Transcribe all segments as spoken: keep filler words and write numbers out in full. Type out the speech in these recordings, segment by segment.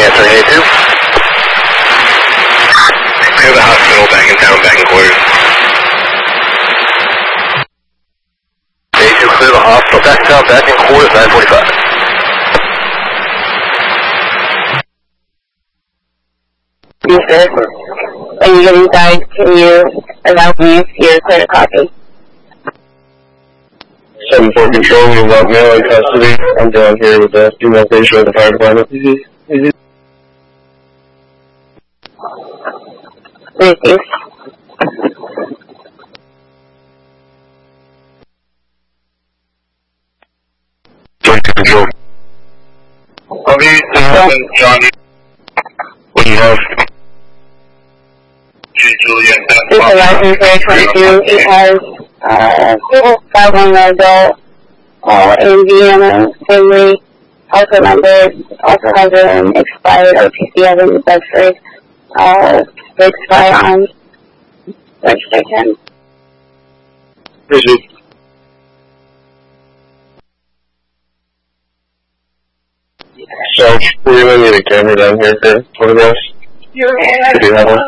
Yeah, seven eighty-two. Clear the hospital, back in town, back in quarters. eighty-two, clear the hospital, back in town, back in quarters, nine forty-five. Yes, sir. When you get inside, can you allow me your clear copy? seven four Control, we want male in custody. I'm down here with the female patient at the fire department. Mm-hmm. Mm-hmm. Thank you. Control. I'll be seven, Johnny. What do you have? Juliet. This is a license for twenty-two. It has uh, five one adult, uh, Indiana, family, also number, also has an expired O T C as in Bedford, uh, they expire on registration. Appreciate it. So, we really need a camera down here for photographs. Do you have one?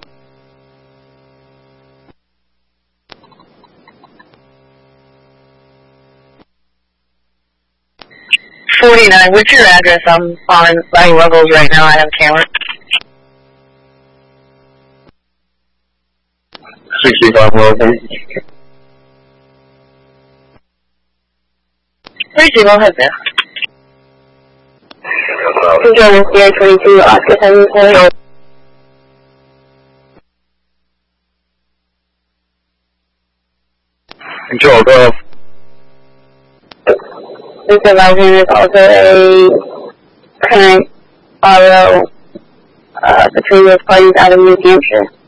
forty-nine, what's your address? I'm on Valley Ruggles right now. I have a camera. sixty-five Welcome. Tracy, go ahead there. Control Sierra twenty-two, Oscar seven four. Control, go ahead. This Logan is also a current auto uh, between those parties out of New Hampshire.